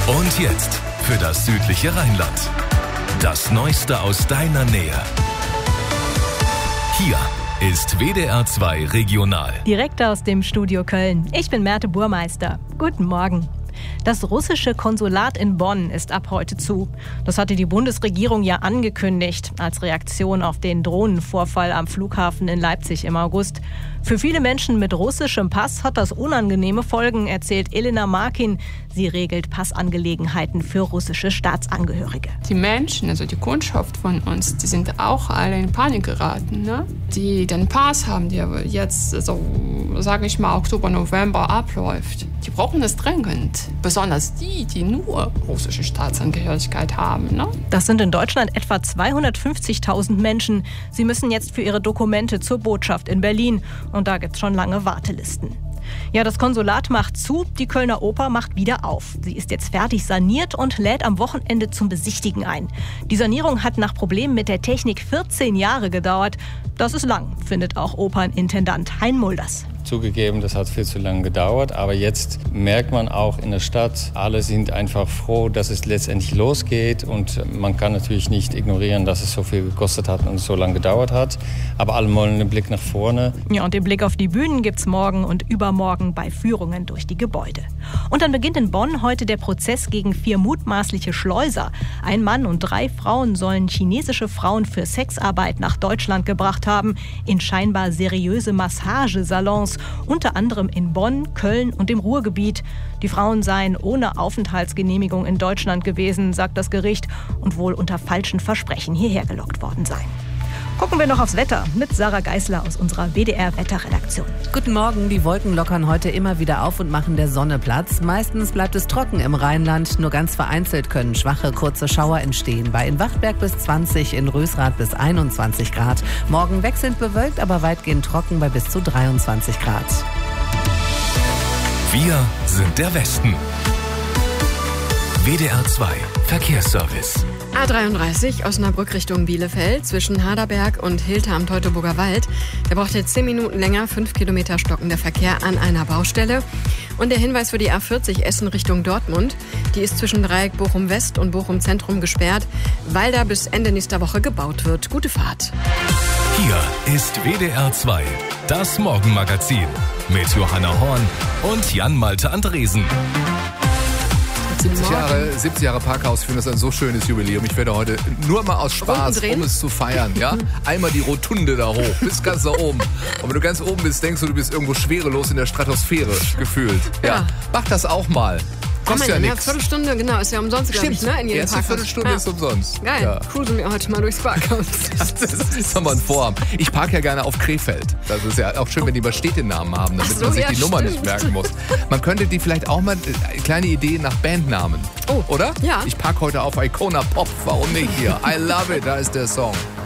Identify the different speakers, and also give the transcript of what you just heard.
Speaker 1: Und jetzt für das südliche Rheinland. Das Neueste aus deiner Nähe. Hier ist WDR 2 Regional.
Speaker 2: Direkt aus dem Studio Köln. Ich bin Merte Burmeister. Guten Morgen. Das russische Konsulat in Bonn ist ab heute zu. Das hatte die Bundesregierung ja angekündigt, als Reaktion auf den Drohnenvorfall am Flughafen in Leipzig im August. Für viele Menschen mit russischem Pass hat das unangenehme Folgen, erzählt Elena Markin. Sie regelt Passangelegenheiten für russische Staatsangehörige.
Speaker 3: Die Menschen, also die Kundschaft von uns, die sind auch alle in Panik geraten. Ne? Die den Pass haben, der jetzt, sage ich mal, Oktober, November abläuft. Die brauchen es dringend. Besonders die nur russische Staatsangehörigkeit haben. Ne?
Speaker 2: Das sind in Deutschland etwa 250.000 Menschen. Sie müssen jetzt für ihre Dokumente zur Botschaft in Berlin. Und da gibt es schon lange Wartelisten. Ja, das Konsulat macht zu, die Kölner Oper macht wieder auf. Sie ist jetzt fertig saniert und lädt am Wochenende zum Besichtigen ein. Die Sanierung hat nach Problemen mit der Technik 14 Jahre gedauert. Das ist lang, findet auch Opernintendant Hein Mulders.
Speaker 4: Zugegeben, das hat viel zu lange gedauert, aber jetzt merkt man auch in der Stadt, alle sind einfach froh, dass es letztendlich losgeht und man kann natürlich nicht ignorieren, dass es so viel gekostet hat und so lange gedauert hat, aber alle wollen einen Blick nach vorne.
Speaker 2: Ja, und den Blick auf die Bühnen gibt's morgen und übermorgen bei Führungen durch die Gebäude. Und dann beginnt in Bonn heute der Prozess gegen 4 mutmaßliche Schleuser. Ein Mann und 3 Frauen sollen chinesische Frauen für Sexarbeit nach Deutschland gebracht haben, in scheinbar seriöse Massagesalons, unter anderem in Bonn, Köln und im Ruhrgebiet. Die Frauen seien ohne Aufenthaltsgenehmigung in Deutschland gewesen, sagt das Gericht, und wohl unter falschen Versprechen hierher gelockt worden seien. Gucken wir noch aufs Wetter mit Sarah Geisler aus unserer WDR-Wetterredaktion.
Speaker 5: Guten Morgen, die Wolken lockern heute immer wieder auf und machen der Sonne Platz. Meistens bleibt es trocken im Rheinland, nur ganz vereinzelt können schwache, kurze Schauer entstehen. Bei in Wachtberg bis 20, in Rösrath bis 21 Grad. Morgen wechselnd bewölkt, aber weitgehend trocken bei bis zu 23 Grad.
Speaker 1: Wir sind der Westen. WDR 2 Verkehrsservice.
Speaker 6: A33 Osnabrück Richtung Bielefeld zwischen Haderberg und Hilter am Teutoburger Wald. Der braucht jetzt 10 Minuten länger, 5 Kilometer stockender Verkehr an einer Baustelle. Und der Hinweis für die A40 Essen Richtung Dortmund. Die ist zwischen Dreieck Bochum West und Bochum Zentrum gesperrt, weil da bis Ende nächster Woche gebaut wird. Gute Fahrt.
Speaker 1: Hier ist WDR 2, das Morgenmagazin mit Johanna Horn und Jan-Malte Andresen.
Speaker 7: 70 Jahre Parkhaus, ich finde das ein so schönes Jubiläum. Ich werde heute nur mal aus Spaß, um es zu feiern, ja, einmal die Rotunde da hoch, bis ganz da oben. Und wenn du ganz oben bist, denkst du bist irgendwo schwerelos in der Stratosphäre gefühlt. Ja. Mach das auch mal. Kostet ja nichts.
Speaker 6: Viertelstunde, genau, ist ja umsonst, glaube ich, ne? In jedem
Speaker 7: die erste
Speaker 6: Parkhaus.
Speaker 7: Viertelstunde ist umsonst.
Speaker 6: Geil,
Speaker 7: Ja.
Speaker 6: cruisen wir heute mal durchs Parkhaus.
Speaker 7: Das ist nochmal ein Vorhaben. Ich parke ja gerne auf Krefeld. Das ist ja auch schön, wenn die mal Städtenamen haben, damit man sich die Nummer nicht merken muss. Man könnte die vielleicht auch mal, kleine Idee nach Bandnamen.
Speaker 6: Oh,
Speaker 7: oder?
Speaker 6: ja.
Speaker 7: Ich parke heute auf Icona Pop. Warum nicht hier? I love it, da ist der Song.